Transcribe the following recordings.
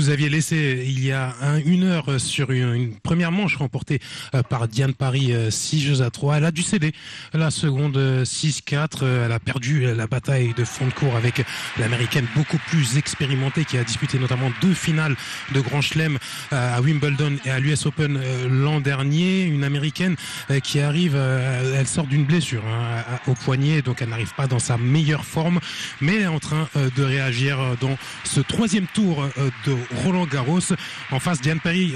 nous aviez laissé il y a une heure sur une première manche remportée par Diane Parry 6-3. Elle a dû céder la seconde 6-4. Elle a perdu la bataille de fond de cours avec l'américaine beaucoup plus expérimentée qui a disputé notamment 2 finales de Grand Chelem à Wimbledon et à l'US Open l'an dernier. Une américaine qui arrive, elle sort d'une blessure au poignet, donc elle n'arrive pas dans sa meilleure forme, mais elle est en train de réagir dans ce 3e tour de Roland-Garros. En face, Diane Parry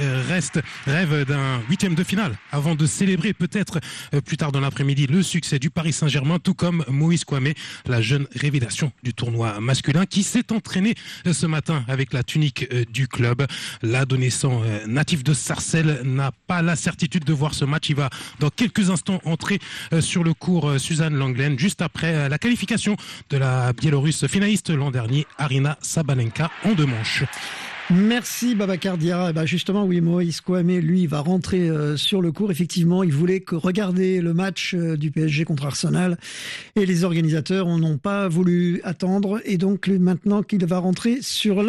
rêve d'un 8e de finale avant de célébrer peut-être plus tard dans l'après-midi le succès du Paris Saint-Germain, tout comme Moïse Kouamé, la jeune révélation du tournoi masculin qui s'est entraîné ce matin avec la tunique du club. L'adolescent natif de Sarcelles n'a pas la certitude de voir ce match. Il va dans quelques instants entrer sur le court Suzanne Lenglen juste après la qualification de la Biélorusse finaliste l'an dernier, Arina Sabalenka, en 2 manches. Merci Babacar Diarra. Justement, oui, Moïse Kouamé, lui, va rentrer sur le court. Effectivement, il voulait regarder le match du PSG contre Arsenal et les organisateurs n'ont pas voulu attendre et donc maintenant qu'il va rentrer sur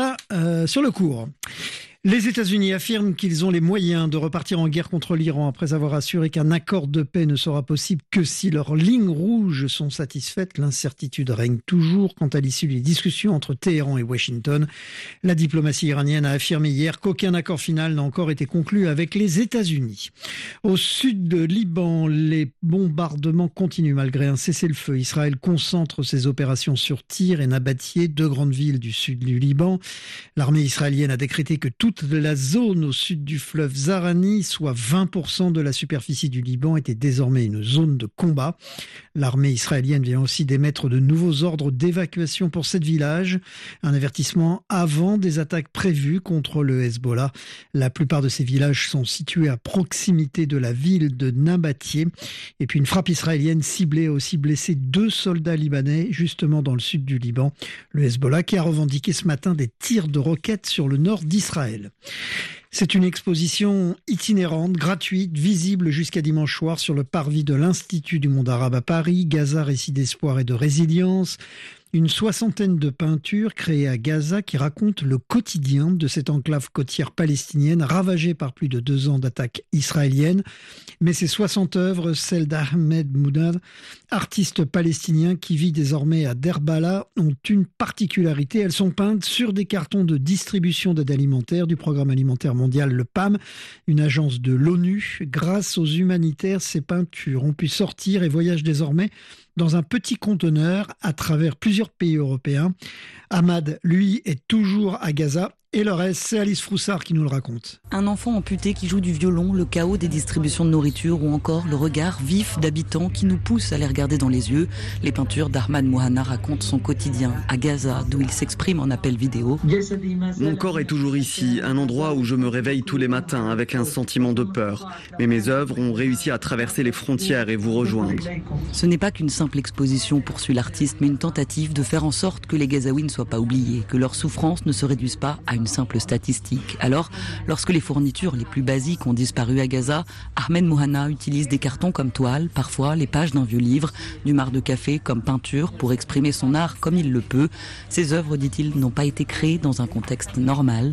le court. Les États-Unis affirment qu'ils ont les moyens de repartir en guerre contre l'Iran après avoir assuré qu'un accord de paix ne sera possible que si leurs lignes rouges sont satisfaites. L'incertitude règne toujours quant à l'issue des discussions entre Téhéran et Washington. La diplomatie iranienne a affirmé hier qu'aucun accord final n'a encore été conclu avec les États-Unis. Au sud de Liban, les bombardements continuent malgré un cessez-le-feu. Israël concentre ses opérations sur Tyr et Nabatieh, 2 grandes villes du sud du Liban. L'armée israélienne a décrété que toute la zone au sud du fleuve Zahrani, soit 20% de la superficie du Liban, était désormais une zone de combat. L'armée israélienne vient aussi d'émettre de nouveaux ordres d'évacuation pour 7 villages. Un avertissement avant des attaques prévues contre le Hezbollah. La plupart de ces villages sont situés à proximité de la ville de Nabatieh. Et puis une frappe israélienne ciblée a aussi blessé 2 soldats libanais, justement dans le sud du Liban. Le Hezbollah qui a revendiqué ce matin des tirs de roquettes sur le nord d'Israël. C'est une exposition itinérante, gratuite, visible jusqu'à dimanche soir sur le parvis de l'Institut du monde arabe à Paris. Gaza, récit d'espoir et de résilience. Une 60aine de peintures créées à Gaza qui racontent le quotidien de cette enclave côtière palestinienne ravagée par plus de 2 ans d'attaques israéliennes. Mais ces 60 œuvres, celles d'Ahmed Moudad, artiste palestinien qui vit désormais à Derbala, ont une particularité. Elles sont peintes sur des cartons de distribution d'aide alimentaire du Programme alimentaire mondial, le PAM, une agence de l'ONU. Grâce aux humanitaires, ces peintures ont pu sortir et voyagent désormais dans un petit conteneur à travers plusieurs pays européens. Ahmad, lui, est toujours à Gaza. Et le reste, c'est Alice Froussard qui nous le raconte. Un enfant amputé qui joue du violon, le chaos des distributions de nourriture ou encore le regard vif d'habitants qui nous pousse à les regarder dans les yeux. Les peintures d'Ahmad Mouhana racontent son quotidien à Gaza, d'où il s'exprime en appel vidéo. Mon corps est toujours ici, un endroit où je me réveille tous les matins avec un sentiment de peur. Mais mes œuvres ont réussi à traverser les frontières et vous rejoindre. Ce n'est pas qu'une simple exposition, poursuit l'artiste, mais une tentative de faire en sorte que les Gazaouis ne soient pas oubliés, que leurs souffrances ne se réduisent pas à une simple statistique. Alors, lorsque les fournitures les plus basiques ont disparu à Gaza, Ahmed Mouhana utilise des cartons comme toile, parfois les pages d'un vieux livre, du marc de café comme peinture pour exprimer son art comme il le peut. Ces œuvres, dit-il, n'ont pas été créées dans un contexte normal.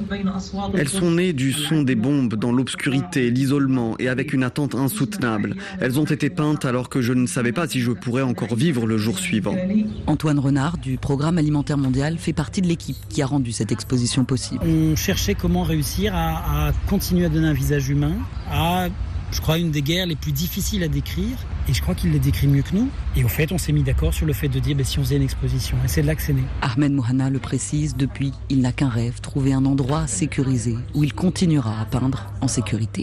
Elles sont nées du son des bombes, dans l'obscurité, l'isolement et avec une attente insoutenable. Elles ont été peintes alors que je ne savais pas si je pourrais encore vivre le jour suivant. Antoine Renard, du Programme alimentaire mondial, fait partie de l'équipe qui a rendu cette exposition possible. On cherchait comment réussir à continuer à donner un visage humain à, je crois, une des guerres les plus difficiles à décrire. Et je crois qu'il les décrit mieux que nous. Et au fait, on s'est mis d'accord sur le fait de dire si on faisait une exposition. Et c'est de là que c'est né. Ahmed Mouhana le précise, depuis, il n'a qu'un rêve, trouver un endroit sécurisé où il continuera à peindre en sécurité.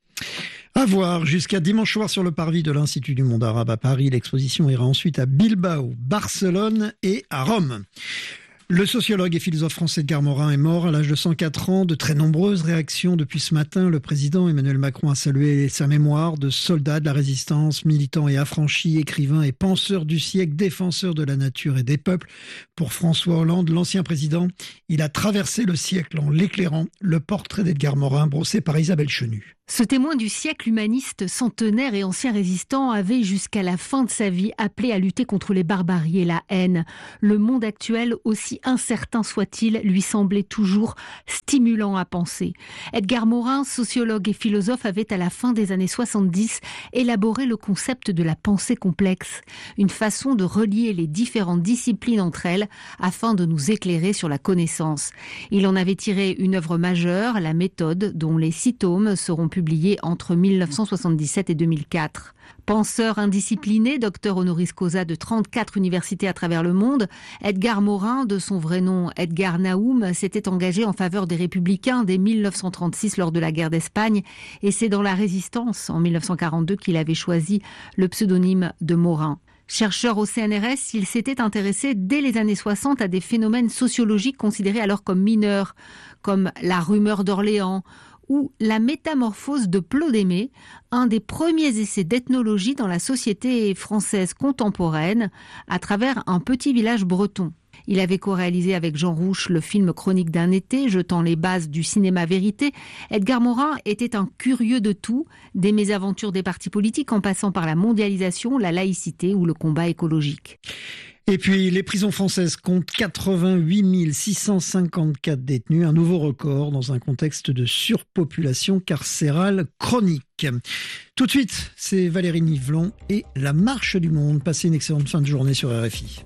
À voir jusqu'à dimanche soir sur le parvis de l'Institut du monde arabe à Paris. L'exposition ira ensuite à Bilbao, Barcelone et à Rome. Le sociologue et philosophe français Edgar Morin est mort à l'âge de 104 ans. De très nombreuses réactions depuis ce matin. Le président Emmanuel Macron a salué sa mémoire de soldat de la résistance, militant et affranchi, écrivain et penseur du siècle, défenseur de la nature et des peuples. Pour François Hollande, l'ancien président, il a traversé le siècle en l'éclairant. Le portrait d'Edgar Morin brossé par Isabelle Chenu. Ce témoin du siècle, humaniste, centenaire et ancien résistant, avait jusqu'à la fin de sa vie appelé à lutter contre les barbaries et la haine. Le monde actuel, aussi incertain soit-il, lui semblait toujours stimulant à penser. Edgar Morin, sociologue et philosophe, avait à la fin des années 70 élaboré le concept de la pensée complexe, une façon de relier les différentes disciplines entre elles afin de nous éclairer sur la connaissance. Il en avait tiré une œuvre majeure, La méthode, dont les 6 tomes seront publié entre 1977 et 2004. Penseur indiscipliné, docteur honoris causa de 34 universités à travers le monde, Edgar Morin, de son vrai nom Edgar Naoum, s'était engagé en faveur des Républicains dès 1936 lors de la guerre d'Espagne, et c'est dans la Résistance, en 1942, qu'il avait choisi le pseudonyme de Morin. Chercheur au CNRS, il s'était intéressé dès les années 60 à des phénomènes sociologiques considérés alors comme mineurs, comme la rumeur d'Orléans, ou la métamorphose de Plodémée, un des premiers essais d'ethnologie dans la société française contemporaine, à travers un petit village breton. Il avait co-réalisé avec Jean Rouch le film Chronique d'un été, jetant les bases du cinéma vérité. Edgar Morin était un curieux de tout, des mésaventures des partis politiques en passant par la mondialisation, la laïcité ou le combat écologique. Et puis, les prisons françaises comptent 88 654 détenus, un nouveau record dans un contexte de surpopulation carcérale chronique. Tout de suite, c'est Valérie Nivelon et La Marche du Monde. Passez une excellente fin de journée sur RFI.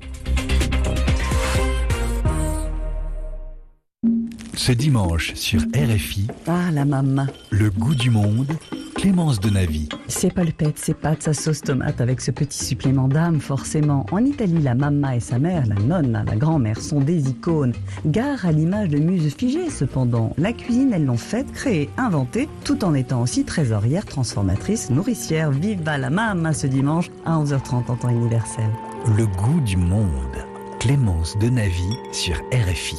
Ce dimanche sur RFI, Ah, la maman. Le goût du monde, Clémence Donavi. C'est polpette, c'est pâtes, sa sauce tomate avec ce petit supplément d'âme, forcément. En Italie, la mamma et sa mère, la nonna, la grand-mère, sont des icônes. Gare à l'image de muses figées, cependant. La cuisine, elles l'ont faite, créée, inventée, tout en étant aussi trésorière, transformatrice, nourricière. Viva la mamma ce dimanche à 11h30 en temps universel. Le goût du monde, Clémence Donavi sur RFI.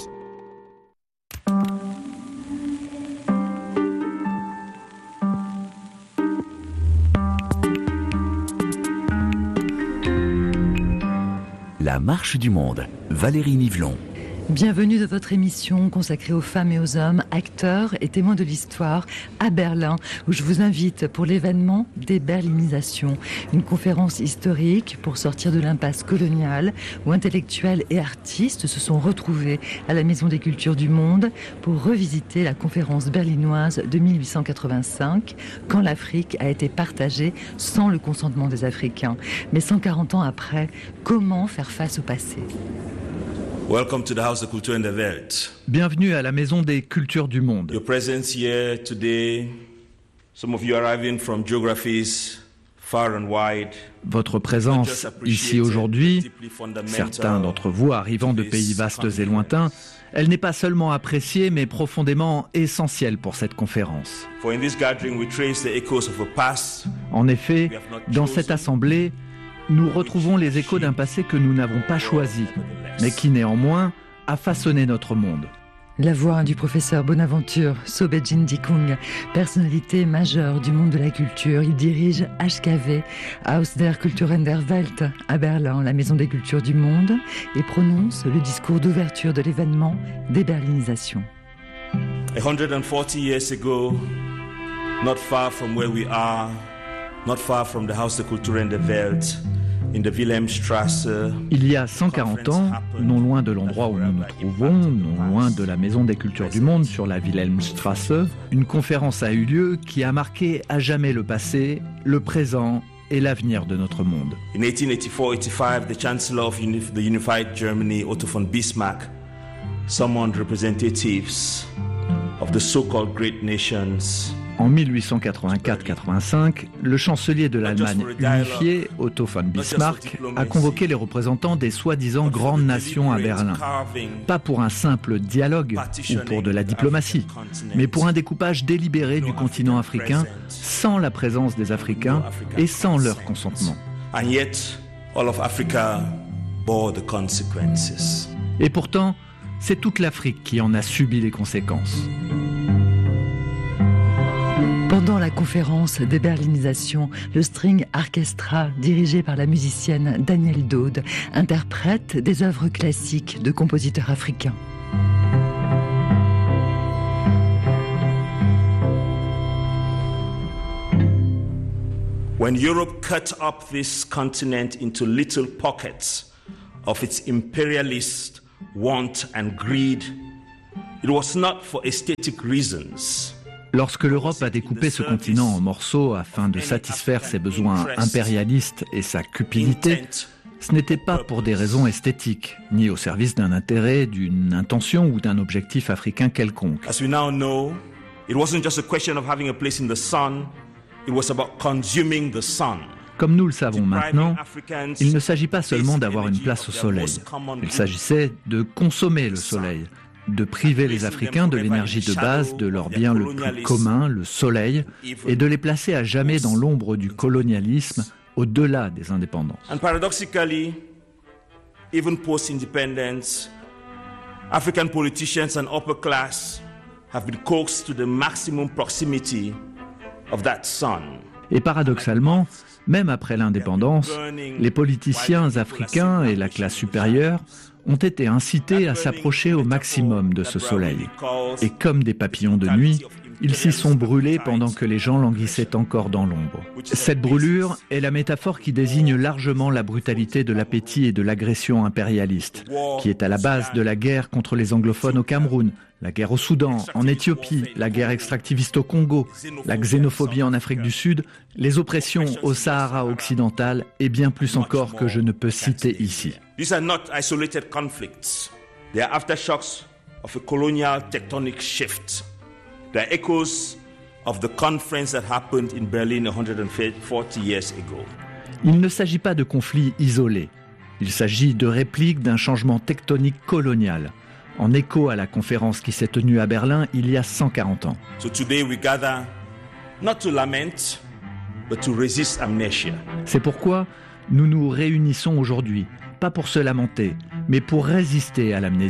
La marche du monde, Valérie Nivelon. Bienvenue dans votre émission consacrée aux femmes et aux hommes, acteurs et témoins de l'histoire à Berlin, où je vous invite pour l'événement Déberlinisation, une conférence historique pour sortir de l'impasse coloniale, où intellectuels et artistes se sont retrouvés à la Maison des Cultures du Monde pour revisiter la conférence berlinoise de 1885, quand l'Afrique a été partagée sans le consentement des Africains. Mais 140 ans après, comment faire face au passé ? Welcome to the House of Culture in the Welt. Bienvenue à la Maison des Cultures du Monde. Your presence here today, some of you arriving from geographies far and wide. Votre présence ici aujourd'hui, certains d'entre vous arrivant de pays vastes et lointains, elle n'est pas seulement appréciée, mais profondément essentielle pour cette conférence. En effet, dans cette assemblée, nous retrouvons les échos d'un passé que nous n'avons pas choisi, mais qui néanmoins a façonné notre monde. La voix du professeur Bonaventure Sobejin-Dikung, personnalité majeure du monde de la culture. Il dirige HKW, Haus der Kulturen der Welt, à Berlin, la Maison des Cultures du Monde, et prononce le discours d'ouverture de l'événement Déberlinisation. 140 years ago, not far from where we are, not far from the Haus der Kulturen der Welt, il y a 140 ans, non loin de l'endroit où nous nous trouvons, non loin de la Maison des Cultures du Monde sur la Wilhelmstrasse, une conférence a eu lieu qui a marqué à jamais le passé, le présent et l'avenir de notre monde. In 1884-85, the Chancellor of the Unified Germany, Otto von Bismarck, summoned representatives of the so-called great nations. En 1884-85, le chancelier de l'Allemagne unifiée, Otto von Bismarck, a convoqué les représentants des soi-disant grandes nations à Berlin. Pas pour un simple dialogue ou pour de la diplomatie, mais pour un découpage délibéré du continent africain sans la présence des Africains et sans leur consentement. Et pourtant, c'est toute l'Afrique qui en a subi les conséquences. Pendant la conférence Déberlinisation, le String Orchestra, dirigé par la musicienne Danielle Dode, interprète des œuvres classiques de compositeurs africains. When Europe cut up this continent into little pockets of its imperialist want and greed, it was not for aesthetic reasons. Lorsque l'Europe a découpé ce continent en morceaux afin de satisfaire ses besoins impérialistes et sa cupidité, ce n'était pas pour des raisons esthétiques, ni au service d'un intérêt, d'une intention ou d'un objectif africain quelconque. As we now know, it wasn't just a question of having a place in the sun, it was about consuming the sun. Comme nous le savons maintenant, il ne s'agit pas seulement d'avoir une place au soleil. Il s'agissait de consommer le soleil, de priver les Africains de l'énergie de base de leur bien le plus commun, le soleil, et de les placer à jamais dans l'ombre du colonialisme au-delà des indépendances. And paradoxically, even post-independence, African politicians and upper class have been coaxed to the maximum proximity of that sun. Et paradoxalement, même après l'indépendance, les politiciens africains et la classe supérieure ont été incités à s'approcher au maximum de ce soleil. Et comme des papillons de nuit, ils s'y sont brûlés pendant que les gens languissaient encore dans l'ombre. Cette brûlure est la métaphore qui désigne largement la brutalité de l'appétit et de l'agression impérialiste, qui est à la base de la guerre contre les anglophones au Cameroun, la guerre au Soudan, en Éthiopie, la guerre extractiviste au Congo, la xénophobie en Afrique du Sud, les oppressions au Sahara occidental et bien plus encore que je ne peux citer ici. These are not isolated conflicts. They are aftershocks of a colonial tectonic shift. They are echoes of the conference that happened in Berlin 140 years ago. Il ne s'agit pas de conflits isolés. Il s'agit de répliques d'un changement tectonique colonial, en écho à la conférence qui s'est tenue à Berlin il y a 140 ans. So today we gather not to lament, but to resist amnesia. C'est pourquoi nous nous réunissons aujourd'hui, pas pour se lamenter, mais pour résister à l'amnésie.